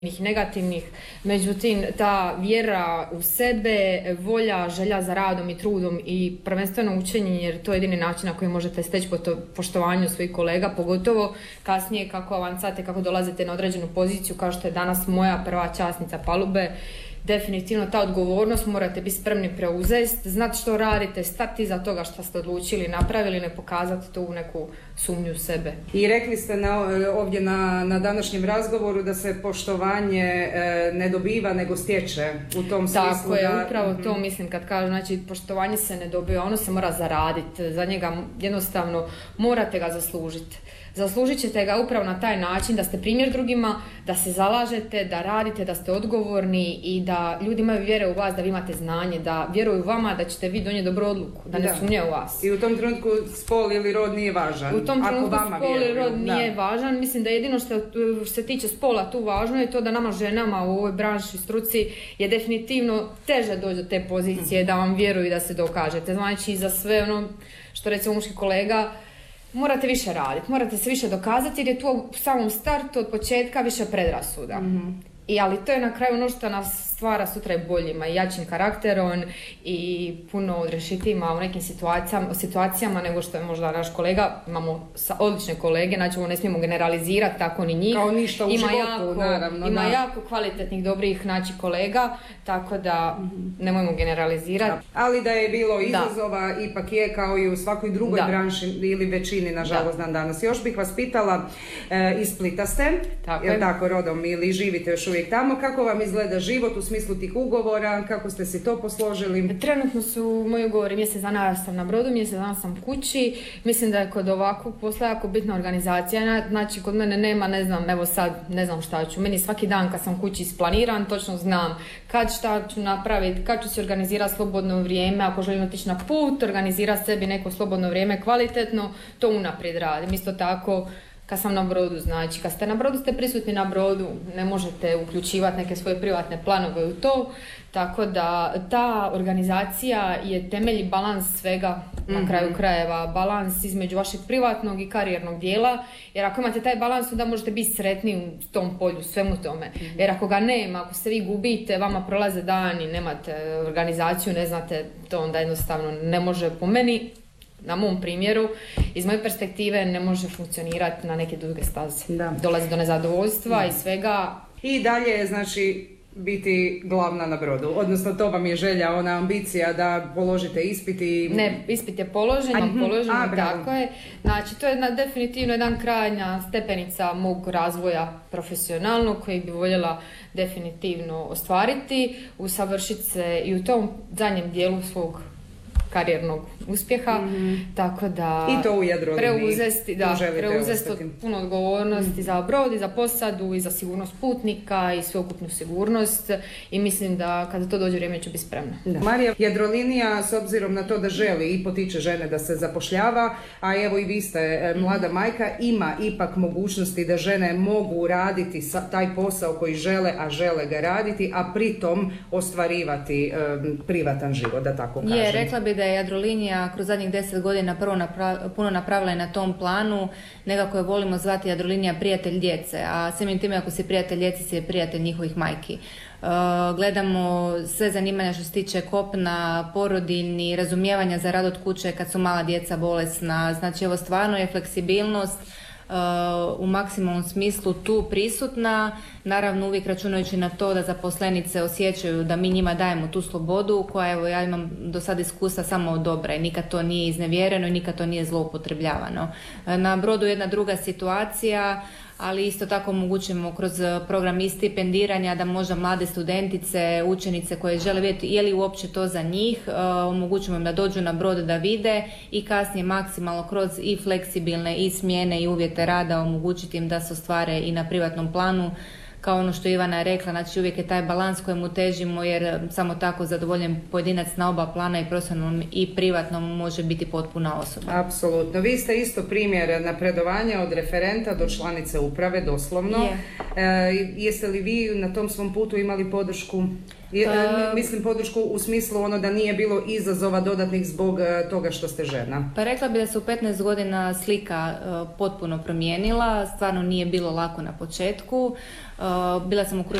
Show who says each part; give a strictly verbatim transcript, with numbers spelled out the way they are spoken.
Speaker 1: negativnih, međutim ta vjera u sebe, volja, želja za radom i trudom i prvenstveno učenje, jer to je jedini način na koji možete steći poštovanju svojih kolega, pogotovo kasnije kako avancate, kako dolazite na određenu poziciju kao što je danas moja prva časnica palube. Definitivno ta odgovornost morate biti spremni preuzeti, znati što radite, stati iza toga što ste odlučili, napravili, ne pokazati tu neku sumnju u sebe.
Speaker 2: I rekli ste na, ovdje na, na današnjem razgovoru da se poštovanje e, ne dobiva nego stječe u tom smislu.
Speaker 1: Tako je,
Speaker 2: da...
Speaker 1: upravo to mislim kad kažem, znači poštovanje se ne dobiva, ono se mora zaraditi, za njega jednostavno morate ga zaslužiti. Zaslužit ćete ga upravo na taj način da ste primjer drugima, da se zalažete, da radite, da ste odgovorni i da ljudi imaju vjere u vas, da vi imate znanje, da vjeruju vama, da ćete vi donijeti dobru odluku, da ne da. sumnjaju u vas.
Speaker 2: I u tom trenutku spol ili rod nije važan.
Speaker 1: U tom trenutku spol ili rod nije da. važan. Mislim da jedino što se tiče spola tu važno je to da nama ženama u ovoj branši struci je definitivno teže doći do te pozicije, da vam vjeruju i da se dokažete. Znači za sve ono što recimo muški kolega, morate više raditi, morate se više dokazati jer je tu u samom startu od početka više predrasuda. Mm-hmm. I, ali to je na kraju ono što nas stvara sutra i boljima i jačim karakterom i puno odrešitijima u nekim situacijama, situacijama nego što je možda naš kolega. Imamo odlične kolege, znači ovo ne smijemo generalizirati tako ni njih.
Speaker 2: Kao ništa u
Speaker 1: ima
Speaker 2: životu,
Speaker 1: jako,
Speaker 2: naravno.
Speaker 1: Ima
Speaker 2: da.
Speaker 1: jako kvalitetnih, dobrih znači, kolega, tako da mm-hmm. nemojmo generalizirati.
Speaker 2: Da. Ali da je bilo izazova, da. ipak je kao i u svakoj drugoj da. branši ili većini, nažalost, dan danas. Još bih vas pitala, e, iz Splita ste, tako je tako rodom ili živite još uvijek tamo, kako vam izgleda život u smislu tih ugovora, kako ste si to posložili?
Speaker 1: Trenutno su moji ugovori mjesec dana sam na brodu, mjesec dana sam kući. Mislim da je kod ovakvog posla jako bitna organizacija. Znači kod mene nema, ne znam, evo sad ne znam šta ću. Meni svaki dan kad sam kući isplaniran, točno znam kad šta ću napraviti, kad ću se organizirati slobodno vrijeme, ako želim otići na put, organizirati sebi neko slobodno vrijeme kvalitetno, to unaprijed radim. Isto tako kad sam na brodu, znači kad ste na brodu ste prisutni na brodu, ne možete uključivati neke svoje privatne planove u to, tako da ta organizacija je temelj i balans svega na mm-hmm. kraju krajeva, balans između vašeg privatnog i karijernog dijela, jer ako imate taj balans onda možete biti sretni u tom polju, svemu tome, mm-hmm. jer ako ga nema, ako se vi gubite, vama prolaze dani, nemate organizaciju, ne znate, to onda jednostavno ne može po meni. Na mom primjeru, iz moje perspektive ne može funkcionirati na neke druge staze. Da. Dolazi do nezadovoljstva da. i svega.
Speaker 2: I dalje, znači, biti glavna na brodu. Odnosno, to vam je želja, ona ambicija da položite ispit i...
Speaker 1: Ne, ispit je položen, imam položen, tako je. Znači, to je na, definitivno jedan krajnja stepenica mog razvoja profesionalnog koji bi voljela definitivno ostvariti, usavršiti se i u tom zadnjem dijelu svog karijernog uspjeha, mm-hmm. tako da
Speaker 2: i to u Jadroliniji
Speaker 1: preuzesti, da, preuzesti puno odgovornosti mm-hmm. za brod i za posadu i za sigurnost putnika i sveukupnu sigurnost i mislim da kada to dođe vrijeme ću biti spremna.
Speaker 2: Da. Marija, Jadrolinija s obzirom na to da želi i potiče žene da se zapošljava, a evo i vi ste mlada majka, ima ipak mogućnosti da žene mogu raditi taj posao koji žele, a žele ga raditi, a pritom ostvarivati um, privatan život, da tako kažem.
Speaker 3: Je, rekla bi da je Jadrolinija kroz zadnjih deset godina prvo napra- puno napravila i na tom planu. Nekako je volimo zvati Jadrolinija prijatelj djece, a samim time ako si prijatelj djece si je prijatelj njihovih majki. Uh, gledamo sve zanimanja što se tiče kopna, porodiljni, razumijevanja za rad od kuće kad su mala djeca bolesna. Znači evo stvarno je fleksibilnost Uh, u maksimalnom smislu tu prisutna, naravno uvijek računajući na to da zaposlenice osjećaju da mi njima dajemo tu slobodu koja evo ja imam do sada iskustva samo od dobra i nikad to nije iznevjereno i nikad to nije zloupotrebljavano. Uh, na brodu jedna druga situacija, ali isto tako omogućujemo kroz program i stipendiranja da možda mlade studentice, učenice koje žele vidjeti je li uopće to za njih, uh, omogućujemo im da dođu na brod da vide i kasnije maksimalno kroz i fleksibilne i smjene i uvjete rada omogućiti im da se ostvare i na privatnom planu. Kao ono što Ivana je rekla, znači uvijek je taj balans kojemu težimo jer samo tako zadovoljen pojedinac na oba plana i profesionalnom i privatnom može biti potpuna osoba.
Speaker 2: Apsolutno. Vi ste isto primjer napredovanja od referenta do članice uprave, doslovno. Je. E, jeste li vi na tom svom putu imali podršku? Je, pa, mislim podršku u smislu ono da nije bilo izazova dodatnih zbog toga što ste žena.
Speaker 3: Pa rekla bi da se u petnaest godina slika uh, potpuno promijenila, stvarno nije bilo lako na početku. Uh, bila sam u